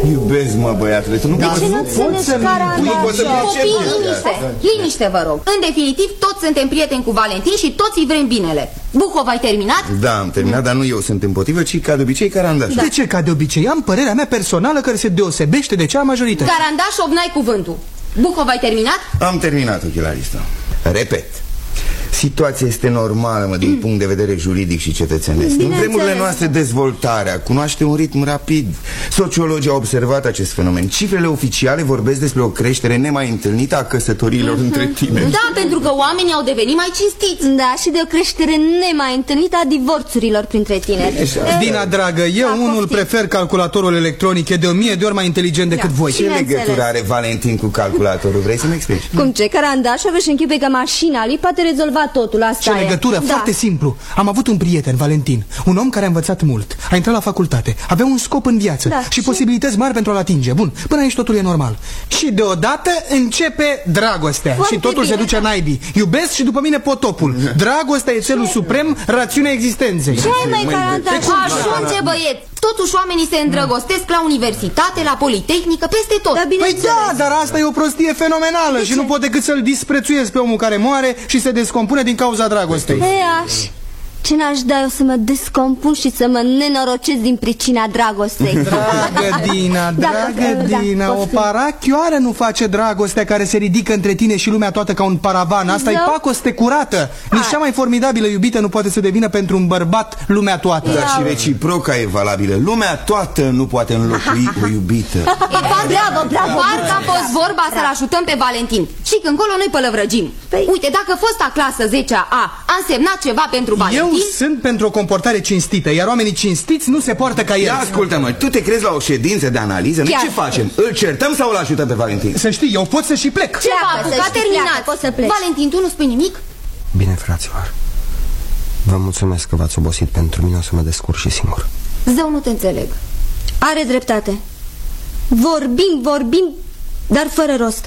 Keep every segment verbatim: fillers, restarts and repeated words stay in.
Iubesc, mă, băiatule, tu nu de poți ce nu poți să Copii, liniște, liniște, vă rog. În definitiv, toți suntem prieteni cu Valentin și toți îi vrem binele. Buhov, ai terminat? Da, am terminat, dar nu eu sunt împotrivă, ci ca de obicei Carandaș. Da. De ce ca de obicei? Am părerea mea personală care se deosebește de cea a majorității. Carandașov, n-ai cuvântul. Buhov, ai terminat? Am terminat, ochelaristă. Repet. Situația este normală, mă, din punct de vedere juridic și cetățenesc. În vremurile noastre dezvoltarea cunoaște un ritm rapid. Sociologii au observat acest fenomen. Cifrele oficiale vorbesc despre o creștere nemai întâlnită a căsătoriilor uh-huh. între tineri. Da, pentru că oamenii au devenit mai cinstiți. Da, și de o creștere nemai întâlnită a divorțurilor printre tineri. Dina, dragă, eu da, unul poftim. prefer calculatorul electronic. E de o mie de ori mai inteligent decât da. voi. Ce legătură are Valentin cu calculatorul? Vrei să-mi explici? Cum ce? Carandașov își închipe că mașina lui poate rezolva totul, asta Ce e. legătură? Da. Foarte simplu. Am avut un prieten, Valentin, un om care a învățat mult, a intrat la facultate, avea un scop în viață da. și, și posibilități mari pentru a-l atinge. Bun, până aici totul e normal. Și deodată începe dragostea. Foarte și totul bine. se duce naibii. Iubesc și după mine potopul. Dragostea e celul ce? suprem, rațiunea existenței. Ce mai Carandașov? Ajunge, băieți! Totuși oamenii se îndrăgostesc la universitate, la politehnică, peste tot. Da, păi da, dar asta e o prostie fenomenală și nu pot decât să-l disprețuiesc pe omul care moare și se descompune din cauza dragostei. E, aș. Ce n-aș da eu să mă descompun și să mă nenorocesc din pricina dragostei. Dragă Dina, dragă da, Dina, da, o parachioară nu face dragostea care se ridică între tine și lumea toată ca un paravan. Asta e pacoste curată. Nici cea mai formidabilă iubită nu poate să devină pentru un bărbat lumea toată. Dar și reciproca e valabilă. Lumea toată nu poate înlocui o iubită. Bravo, bravo. Parcă a fost vorba să-l ajutăm pe Valentin. Și că încolo noi pălăvrăgim. Uite, dacă fosta clasă zece A a însemnat ceva pentru Valentin, eu sunt pentru o comportare cinstită, iar oamenii cinstiți nu se poartă ca el. Ia ascultă-mă, tu te crezi la o ședință de analiză? Noi ce facem? Îl certăm sau îl ajutăm pe Valentin? Să știi, eu pot să și plec. Ce fac? Că a terminat. Valentin, tu nu spui nimic? Bine, fraților. Vă mulțumesc că v-ați obosit pentru mine, o să mă descurc și singur. Zău, nu te înțeleg. Are dreptate. Vorbim, vorbim, dar fără rost.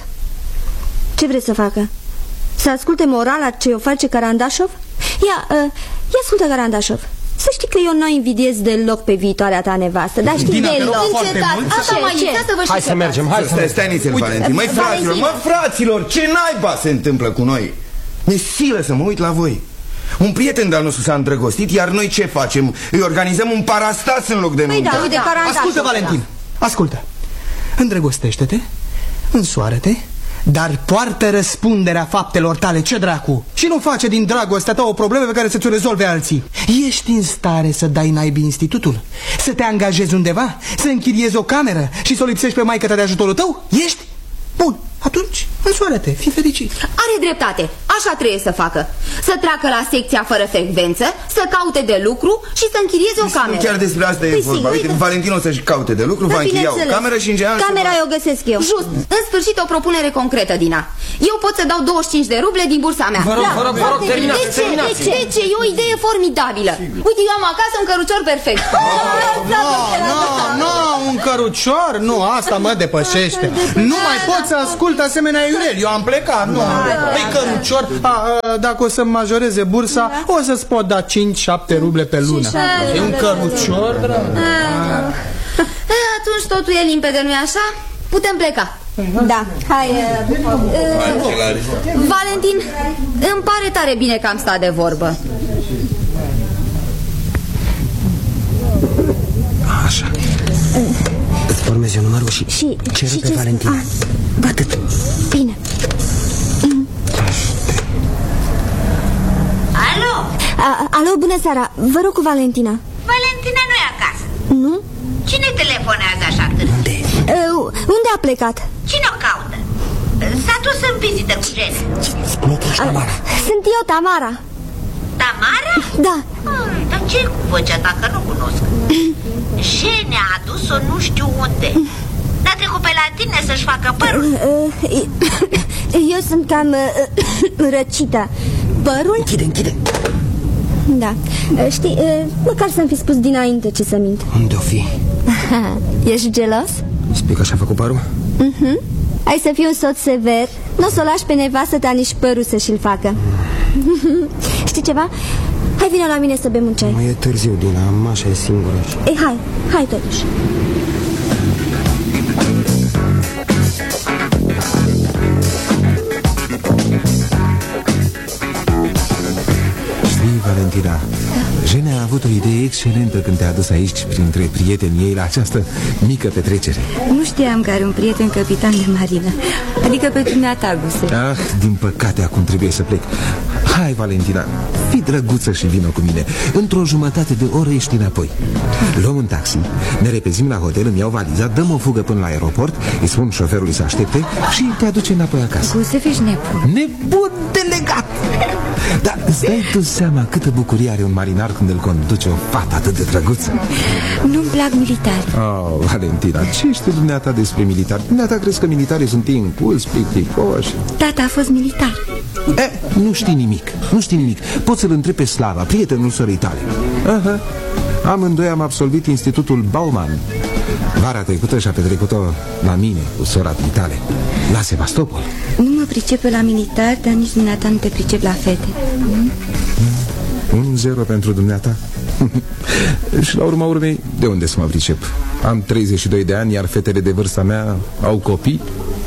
Ce vreți să facă? Să asculte morala ce o face Carandașov? Ia, uh, ia ascultă, Carandașov. Să știi că eu nu invidiez deloc pe viitoarea ta nevastă. Dar știi Dina, deloc. Asta mai să vă Hai să mergem, hai să Stai, stai nițel, Valentin. Măi, fraților, mă, fraților, ce naiba se întâmplă cu noi? Mi-e silă să mă uit la voi. Un prieten de-al nostru s-a îndrăgostit, iar noi ce facem? Îi organizăm un parastas în loc de nuntă. Păi da, da. Ascultă, Valentin, ascultă. Îndrăgostește-te, însoară-te, dar poartă răspunderea faptelor tale, ce dracu? Și nu face din dragostea ta o problemă pe care să ți-o rezolve alții. Ești în stare să dai naibii institutul? Să te angajezi undeva? Să închiriezi o cameră și să o lipsești pe maică ta de ajutorul tău? Ești? Bun, atunci însoară-te, fii fericit. Are dreptate, așa trebuie să facă. Să treacă la secția fără frecvență, să caute de lucru și să închirieze o cameră. Chiar despre asta e vorba. Uite, Valentin o să-și caute de lucru, va închiria o cameră și în general... Camera eu găsesc eu. Just, în sfârșit o propunere concretă, Dina. Eu pot să dau douăzeci și cinci de ruble din bursa mea. Vă rog, vă rog, vă rog, terminați, de ce? terminați. De ce? De ce? E o idee formidabilă. Uite, eu am acasă un cărucior perfect. Nu, nu, nu, un cărucior? Nu, asta mă depășește. Nu mai pot să ascult asemenea iureli. Eu am plecat, nu. Păi cărucior, a, a, dacă o să-mi majoreze bursa, o să-ți pot da cinci șapte ruble pe lună. E un cărucior, drag. Atunci totul e limpede, nu-i așa? Putem pleca. Da, hai uh, uh, Valentin, îmi pare tare bine că am stat de vorbă. Așa. Îți formez eu numărul și, și cer și pe ce Valentin. Ah, atât. Bine. mm. Alo? A, alo, bună seara, vă rog cu Valentina. Valentina nu e acasă. Nu? Cine telefonează așa târziu? Unde? Uh, unde a plecat? Cine o caută? S-a dus în vizită cu Jene. Spune că ești Tamara. Sunt eu, Tamara. Tamara? Da. Ai, dar ce cu vocea ta, că nu cunosc? Jene a adus-o nu știu unde. N-a trecut pe la tine să-și facă părul? Eu sunt cam răcită. Părul? Închide, închide. Da. Știi, măcar să-mi fi spus dinainte ce să mint. Unde o fi? Ești gelos? Spui că și-a făcut părul? Mhm. Ai să fii un soț sever. Nu o să o lași pe nevastă ta nici părul să-și-l facă. Știi ceva? Hai, vine la mine să bem un ceai. Mai e târziu, Dina, Mașa e singură. Ei, hai, hai totuși. Valentina, Jene a avut o idee excelentă când te-a adus aici printre prietenii ei la această mică petrecere. Nu știam că are un prieten capitan de marină. Adică pe dumneata, Guse. Ah, din păcate acum trebuie să plec. Hai, Valentina, fii drăguță și vină cu mine. Într-o jumătate de oră ești înapoi. Luăm un taxi, ne repezim la hotel, îmi iau valiza, dăm o fugă până la aeroport, îi spun șoferului să aștepte și te aduce înapoi acasă. Guse, ești nebun. Nebun delegat! Dar îți dai tu seama câtă bucurie are un marinar când îl conduce o fată atât de drăguță? Nu-mi plac militari. Oh, Valentina, ce știi dumneata despre militari? Dumneata crezi că militarii sunt impulsi, plicticoși? Tata a fost militar. Eh, nu știi nimic, nu știi nimic. Poți să-l întrebi pe Slava, prietenul sorii tale. Aha. Amândoi am absolvit Institutul Bauman. Vara trecută și-a petrecut-o la mine, cu sora tale, la Sevastopol. Nu mă pricep la militar, dar nici dumneata nu te pricep la fete. mm? Un zero pentru dumneata. Și la urma urmei, de unde să mă pricep? Am treizeci și doi de ani, iar fetele de vârsta mea au copii.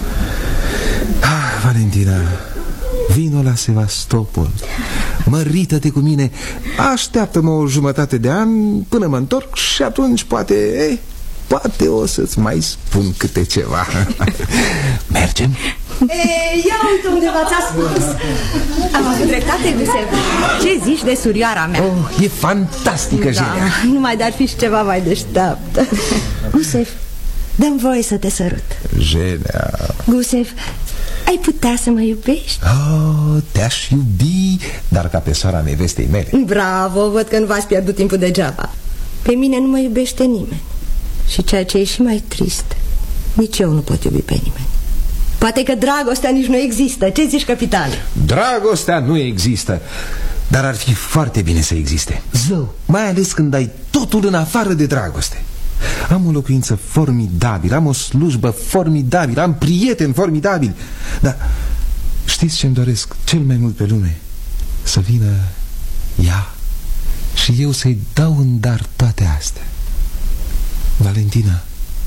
Ah, Valentina, vino la Sevastopol, mărită-te cu mine, așteaptă-mă o jumătate de an până mă întorc și atunci poate, eh, poate o să-ți mai spun câte ceva. Mergem? Ei, ia uite unde v-ați ascuns. Am avut dreptate, Guse. Ce zici de surioara mea? Oh, e fantastică, da, Jenea. numai de-ar fi și ceva mai deșteaptă. Gusef, dă-mi voie să te sărut. Jenea. Gusef, ai putea să mă iubești? Oh, te-aș iubi, dar ca pe sora nevestei mele. Bravo, văd că nu v-ați pierdut timpul degeaba. Pe mine nu mă iubește nimeni. Și ceea ce e și mai trist, nici eu nu pot iubi pe nimeni. Poate că dragostea nici nu există. Ce zici, capitan? Dragostea nu există, dar ar fi foarte bine să existe. Zău, mai ales când ai totul în afară de dragoste. Am o locuință formidabilă, am o slujbă formidabilă, am prieteni formidabili. Dar știți ce-mi doresc cel mai mult pe lume? Să vină ea și eu să-i dau în dar toate astea. Valentina,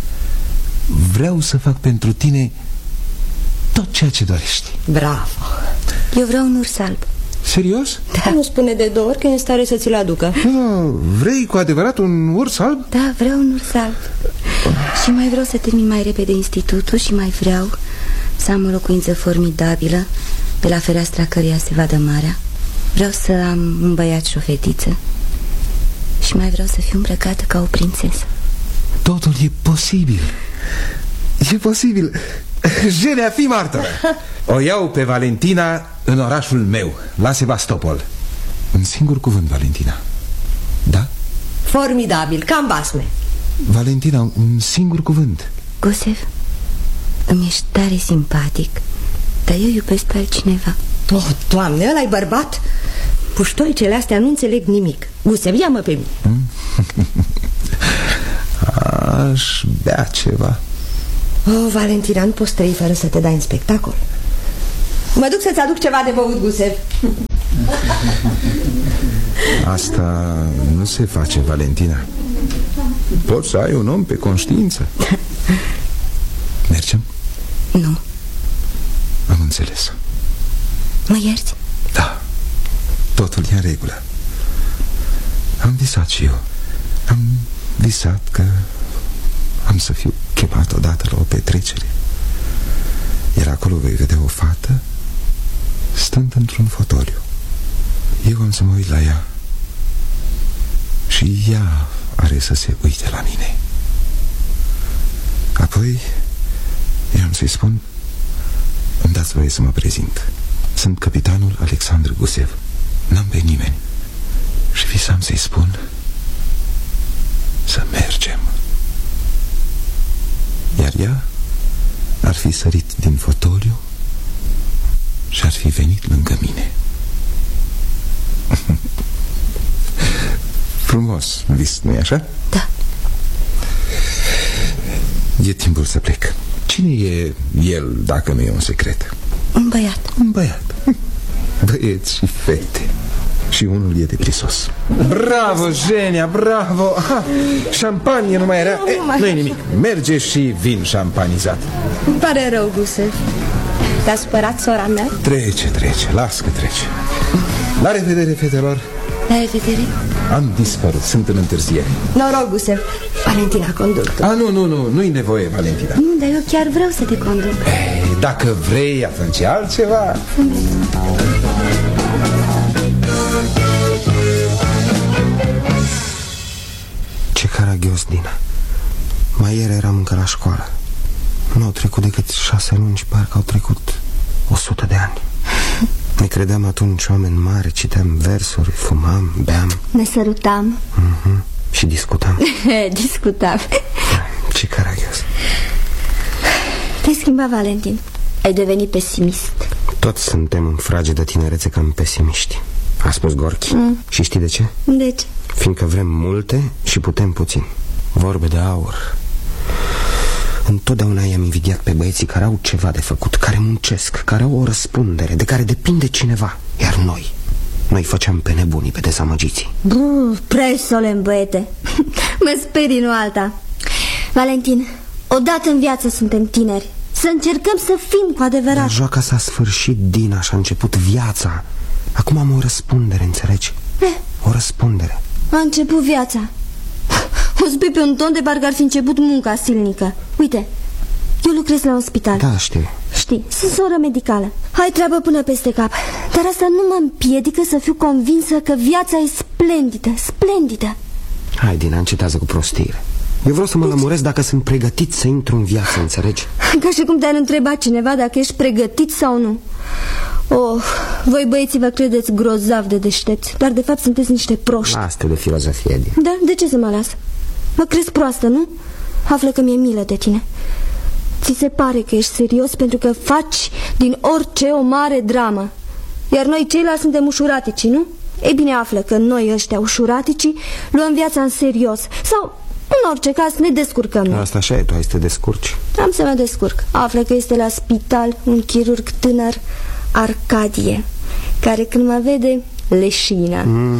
vreau să fac pentru tine tot ceea ce dorești. Bravo. Eu vreau un urs alb. Serios? Da. Nu spune de două ori că e în stare să ți-l aducă. No, vrei cu adevărat un urs alb? Da, vreau un urs alb. Și mai vreau să termin mai repede institutul și mai vreau să am o locuință formidabilă de la fereastra căreia se vadă marea. Vreau să am un băiat și o fetiță. Și mai vreau să fiu îmbrăcată ca o prințesă. Totul e posibil. E posibil. Jenea, fii martoră. O iau pe Valentina în orașul meu, la Sevastopol. Un singur cuvânt, Valentina. Da? Formidabil, cam basme. Valentina, un singur cuvânt. Gusef, îmi ești tare simpatic, dar eu iubesc pe altcineva. Oh, Doamne, ăla-i bărbat? Puștoicele astea nu înțeleg nimic. Gusef, ia-mă pe mine. Hmm? Aș bea ceva. Oh, Valentina, nu poți trăi fără să te dai în spectacol. Mă duc să-ți aduc ceva de băut, Gusef. Asta nu se face, Valentina. Poți să ai un om pe conștiință. Mergem? Nu. Am înțeles. Mă ierți? Da, totul e în regulă. Am visat și eu. Am visat că am să fiu chemat odată la o petrecere, iar acolo voi vedea o fată stând într-un fotoliu. Eu am să mă uit la ea și ea are să se uite la mine. Apoi eu am să-i spun: îmi dați voie să mă prezint. Sunt capitanul Alexandru Gusev. N-am pe nimeni. Și visam să-i spun să mergem. Iar ea ar fi sărit din fotoliu și ar fi venit lângă mine. Frumos vis, nu-i așa? Da. E timpul să plec. Cine e el, dacă nu e un secret? Un băiat. Un băiat. Băieți și fete. Și unul e de prisos. Bravo, Jenia, bravo. Aha, șampanie nu mai era. Nu, e, nu mai... Nu-i nimic, merge și vin șampanizat. Îmi pare rău, Gusef. Te-a supărat sora mea? Trece, trece, las că trece. La revedere, fetelor. La revedere. Am dispărut, sunt în întârziere. Noroc, Gusev. Valentina, conduc. A, nu, nu, nu, nu-i nevoie, Valentina. Nu, dar eu chiar vreau să te conduc. Ei, dacă vrei, atunci altceva. Ce caragios, Dina. Mai ieri eram încă la școală. Nu au trecut decât șase luni și parcă au trecut o sută de ani. Ne credeam atunci oameni mari, citeam versuri, fumam, beam. Ne sărutam. Mm-hmm. Și discutam. Discutam. Ce caragios. Te-ai schimbat, Valentin. Ai devenit pesimist. Toți suntem în fragedă tinerețe cam pesimiști, a spus Gorki. mm. Și știi de ce? De ce? Fiindcă vrem multe și putem puțin. Vorbe de aur. Întotdeauna i-am invidiat pe băieții care au ceva de făcut, care muncesc, care au o răspundere, de care depinde cineva. Iar noi, noi făceam pe nebunii, pe dezamăgiții. Brr, prea solemn, băiete. Mă sperii, nu alta. Valentin, odată în viață suntem tineri. Să încercăm să fim cu adevărat. Dar joaca s-a sfârșit, Dina, și a început viața. Acum am o răspundere, înțelegi? Eh? O răspundere. A început viața. O spui pe un ton de parcă ar fi început munca silnică. Uite, eu lucrez la un spital. Da, știu. Știi, sunt soră medicală. Ai treabă până peste cap. Dar asta nu mă împiedică să fiu convinsă că viața e splendidă, splendidă. Hai, Dina, încetează cu prostire. Eu vreau să mă lămuresc dacă sunt pregătit să intru în viață, înțelegi? Ca și cum te-ar întreba cineva dacă ești pregătit sau nu. Oh, voi băieții vă credeți grozav de deștepți, dar de fapt sunteți niște proști. Asta de filozofie, Dina. Da, de ce să mă las? Mă crezi proastă, nu? Află că mi-e milă de tine. Ți se pare că ești serios pentru că faci din orice o mare dramă. Iar noi ceilalți suntem ușuratici, nu? Ei bine, află că noi ăștia ușuraticii luăm viața în serios. Sau, în orice caz, ne descurcăm. Asta așa e, tu ai să te descurci. Am să mă descurc. Află că este la spital un chirurg tânăr, Arcadie, care când mă vede, leșină. mm.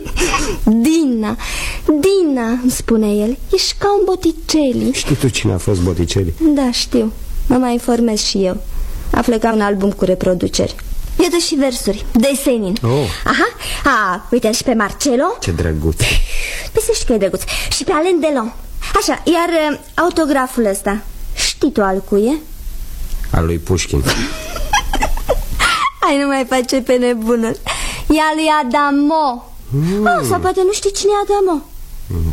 Dina, Dina, îmi spune el, ești ca un Botticelli. Știi tu cine a fost Botticelli? Da, știu, mă mai informez și eu. Află că am un album cu reproduceri. Iată și versuri, desenin. oh. Aha, a, uite și pe Marcello. Ce drăguț. Păi să știi că e drăguț. Și pe Alain Delon. Așa, iar uh, autograful ăsta, știi tu al cui e? Al lui Pușkin. Hai, nu mai face pe nebunul. E al lui Adamo. mm. oh, Sau poate nu știi cine e Adamo. mm.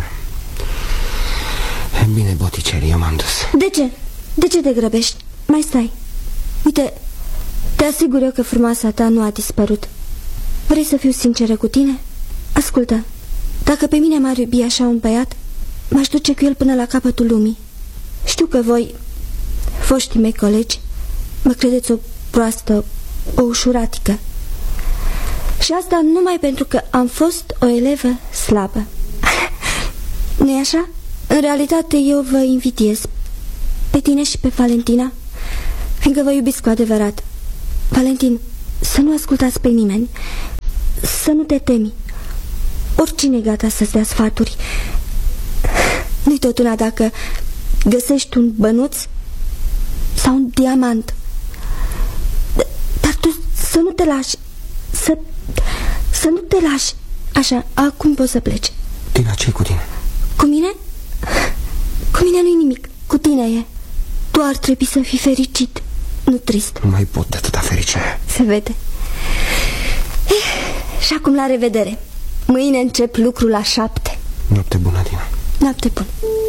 Bine, Botticelli, eu m-am dus. De ce? De ce te grăbești? Mai stai. Uite, te asigur eu că frumoasa ta nu a dispărut. Vrei să fiu sinceră cu tine? Ascultă, dacă pe mine m-ar iubi așa un băiat, m-aș duce cu el până la capătul lumii. Știu că voi, foștii mei colegi, mă credeți o proastă, o ușuratică. Și asta numai pentru că am fost o elevă slabă. Nu-i așa? În realitate eu vă invidiez pe tine și pe Valentina, fiindcă vă iubiți cu adevărat. Valentin, să nu ascultați pe nimeni, să nu te temi. Oricine e gata să-ți dea sfaturi. Nu-i tot una dacă găsești un bănuț sau un diamant. Dar tu să nu te lași. Să, să nu te lași. Așa, acum poți să pleci. Dina, ce-i cu tine? Cu mine? Cu mine nu-i nimic. Cu tine e. Tu ar trebui să fii fericit, nu trist. Nu mai pot de atâta fericire. Se vede. Eh, și acum la revedere. Mâine încep lucrul la șapte. Noapte bună, Dina. Noapte bună.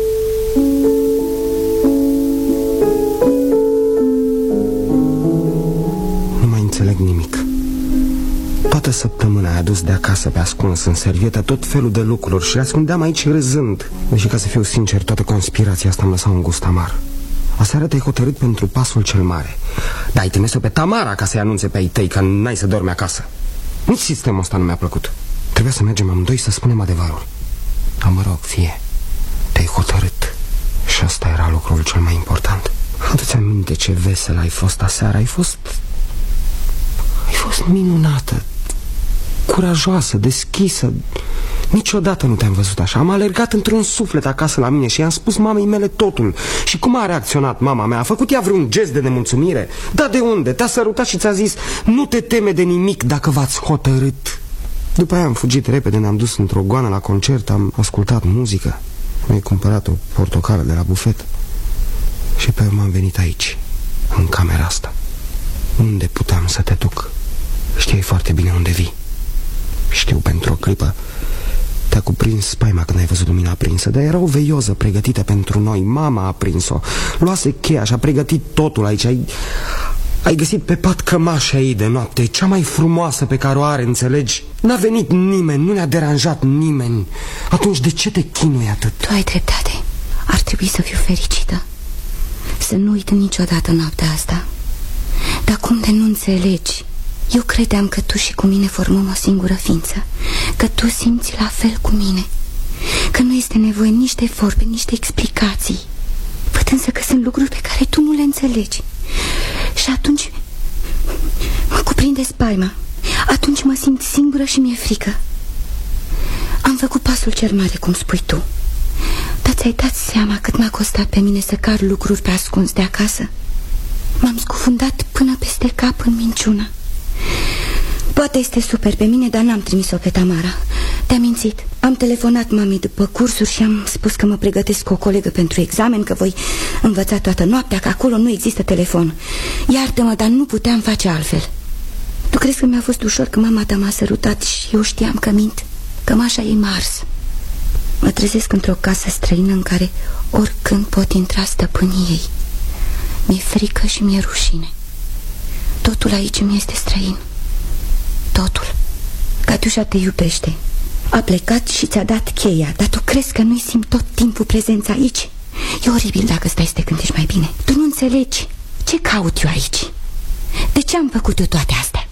Nu mai înțeleg nimic. Toată săptămâna ai adus de acasă pe ascuns în servietă tot felul de lucruri și le ascundeam aici râzând. Deși, ca să fiu sincer, toată conspirația asta îmi lăsa un gust amar. Aseară te-ai hotărât pentru pasul cel mare, dar ai trimis-o pe Tamara ca să-i anunțe pe ai tăi că n-ai să dormi acasă. Nici sistemul ăsta nu mi-a plăcut. Trebuia să mergem amândoi să spunem adevărul. Dar mă rog, fie, te-ai hotărât. Și ăsta era lucrul cel mai important. Adu-ți aminte ce veselă ai fost aseară. Ai fost... Ai fost minunată, curajoasă, deschisă. Niciodată nu te-am văzut așa. Am alergat într-un suflet acasă la mine și i-am spus mamei mele totul. Și cum a reacționat mama mea? A făcut ea vreun gest de nemulțumire? Da, de unde? Te-a sărutat și ți-a zis: nu te teme de nimic dacă v-ați hotărât. După aia am fugit repede, ne-am dus într-o goană la concert, am ascultat muzică. Mi-ai cumpărat o portocală de la bufet. Și pe urmă am venit aici, în camera asta. Unde puteam să te duc? Știai foarte bine unde vii. Știu, pentru o clipă te-a cuprins spaima când ai văzut lumina aprinsă, dar era o veioză pregătită pentru noi. Mama a prins-o, luase cheia și a pregătit totul aici. Ai, ai găsit pe pat cămașa ei de noapte, cea mai frumoasă pe care o are, înțelegi? N-a venit nimeni, nu ne-a deranjat nimeni. Atunci de ce te chinui atât? Tu ai dreptate. Ar trebui să fiu fericită, să nu uit niciodată noaptea asta. Dar cum de nu înțelegi? Eu credeam că tu și cu mine formăm o singură ființă, că tu simți la fel cu mine, că nu este nevoie nici de vorbe, nici de explicații. Văd însă că sunt lucruri pe care tu nu le înțelegi. Și atunci mă cuprinde spaima. Atunci mă simt singură și mi-e frică. Am făcut pasul cel mare, cum spui tu. Dar ți-ai dat seama cât m-a costat pe mine să car lucruri pe ascuns de acasă? M-am scufundat până peste cap în minciună. Poate este super pe mine, dar n-am trimis-o pe Tamara. Te-am mințit. Am telefonat mamei după cursuri și am spus că mă pregătesc cu o colegă pentru examen, că voi învăța toată noaptea, că acolo nu există telefon. Iartă-mă, dar nu puteam face altfel. Tu crezi că mi-a fost ușor că mama ta m-a sărutat și eu știam că mint? Cămașa ei m-a ars. Mă trezesc într-o casă străină în care oricând pot intra stăpânii ei. Mi-e frică și mi-e rușine. Totul aici mi este străin. Totul. Catiușa te iubește. A plecat și ți-a dat cheia, dar tu crezi că nu-i simt tot timpul prezența aici? E oribil dacă stai să te gândești mai bine. Tu nu înțelegi. Ce caut eu aici? De ce am făcut eu toate astea?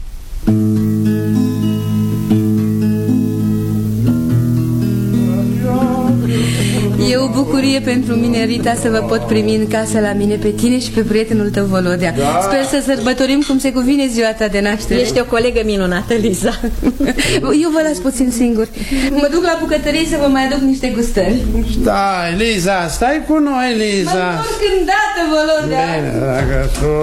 E o bucurie pentru mine, Rita, să vă pot primi în casă la mine pe tine și pe prietenul tău, Volodea. Da. Sper să sărbătorim cum se cuvine ziua ta de naștere. Ești o colegă minunată, Liza. Eu vă las puțin singur. Mă duc la bucătărie să vă mai aduc niște gustări. Stai, Liza, stai cu noi, Liza. Mă întorc îndată, Volodea. Bine, dacă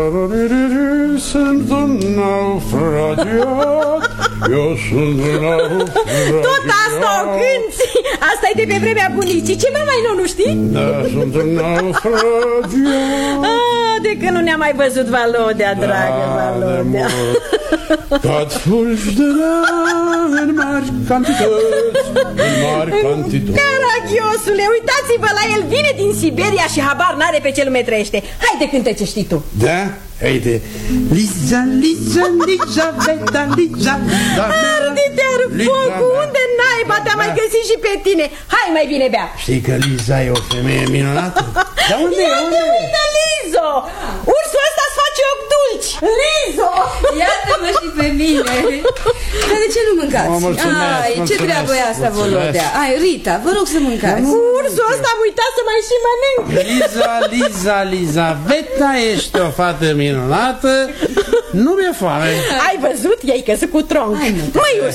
sunt un naufragiat, eu sunt un naufragiat. Tot asta o cânti. Asta e de pe vremea bunicii. Ceva mai nou, nu știi? Da, sunt un naufragiat. Ah, de când nu ne-am mai văzut, Valodea, da, dragă Valodea. Cad fulgi de la în mari cantități, în mari cantități. Caragiosule, uitați-vă la el, vine din Siberia și habar n-are pe ce lume trăiește. Haide, cântă ce știi tu. Da? Haide. Liza, Liza, Liza, Veta, Liza, Liza. Arde-te-ar focul, unde naiba te-a mai găsit și pe tine? Hai, mai bine bea. Știi că Liza e o femeie minunată? Dar unde e? Unde e? Uite, Lizo! Ursul ăsta îți face ochi dulci. Lizo! Iată-mă și pe mine. Dar de ce nu mâncați? Mă, mulțumesc, Ai, ce mulțumesc, treabă e asta, mulțumesc. Volodea? Ai, Rita, vă rog să mâncați. Ursul ăsta am uitat să mai și mănânc. Liza, Liza, Liza, Veta, ești o fată minunată. Nu mi-e foame. Ai văzut? I-ai căzut cu tronc. Măi,